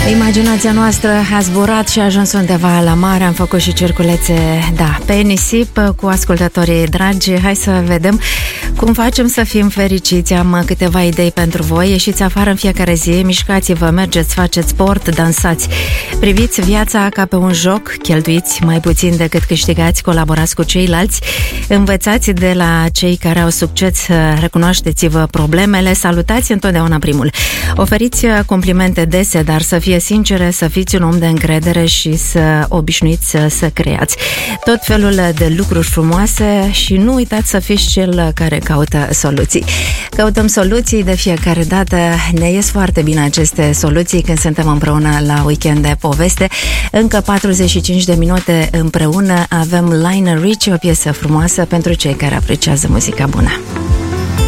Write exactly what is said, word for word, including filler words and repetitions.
Imaginația noastră a zburat și a ajuns undeva la mare. Am făcut și circulețe, da, pe nisip cu ascultătorii dragi. Hai să vedem cum facem să fim fericiți. Am câteva idei pentru voi. Ieșiți afară în fiecare zi, mișcați-vă, mergeți, faceți sport, dansați. Priviți viața ca pe un joc, cheltuiți mai puțin decât câștigați, colaborați cu ceilalți, învățați de la cei care au succes, recunoașteți-vă problemele, salutați întotdeauna primul. Oferiți complimente dese, dar să fie sincere, să fiți un om de încredere și să obișnuiți să, să creați tot felul de lucruri frumoase și nu uitați să fiți cel care caută soluții. Căutăm soluții de fiecare dată, ne ies foarte bine aceste soluții când suntem împreună la weekend de poveste. Încă patruzeci și cinci de minute împreună, avem Lionel Richie, o piesă frumoasă pentru cei care apreciază muzica bună.